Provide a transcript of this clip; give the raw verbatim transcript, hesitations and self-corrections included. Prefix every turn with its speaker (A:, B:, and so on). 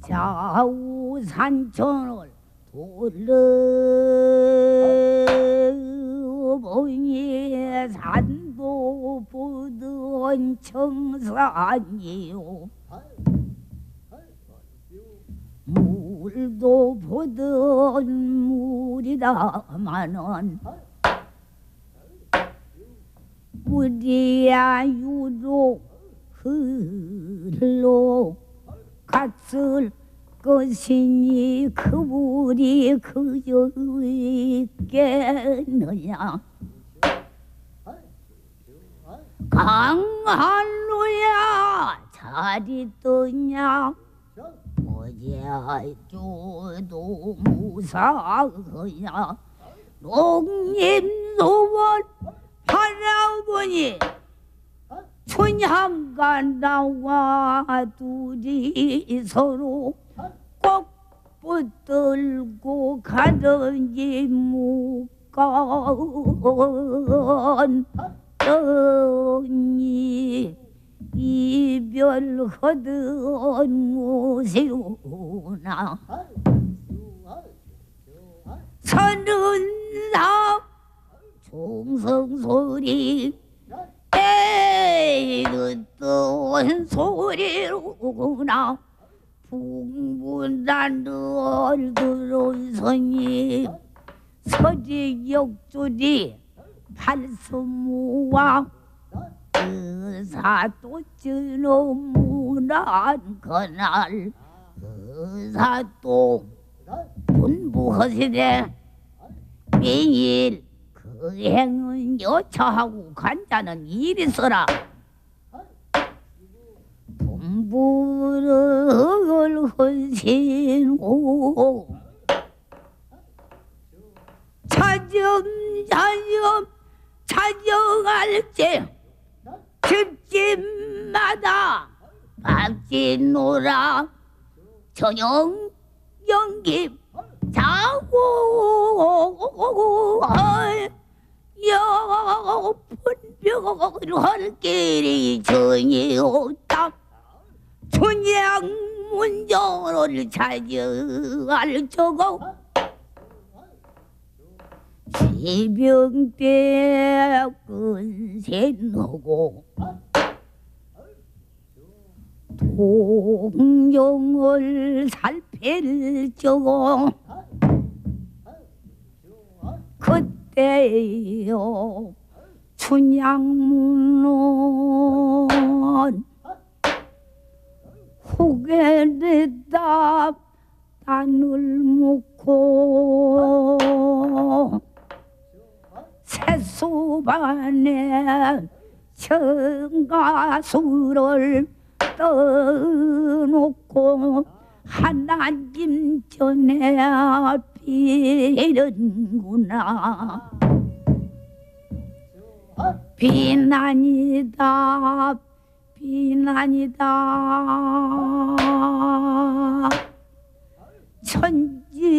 A: 좌우 산천을 둘러보니 산도 보던 청산이요 물도 보던 물이다마는 물이야 유로 흘러 갔을 것이니 그 물이 그저 있겠느냐. 강한루야 잘 있더냐. 어제도 무사하냐. 농림소원 할아버니 춘향과 나와 둘이 서로 꼭 붙들고 가더니 묶었더니 이별하던 무시로나. 서른사 총성소리 듣던 소리로구나. 풍부한 얼굴은 선이 서지 역줄이 팔수무와 의사도 찌노무란 그날 의사도 분부하시되 매일 그 행은 여차하고 간자는 일이 있어라. 분부를 헌신고 차점차점 차정할지 집집마다 박진노라 저녁 연기 자고 여분벽을 할 길이 전혀 없다. 춘향문정을 찾아갈 적고 새벽 때 근세노고 동정을 살필 적고 그때요 춘향문은 후계됐다 단을 묻고 새수반에 청가수를 떠놓고 하나님 전에 비는구나. 비난이다 비난이다. 천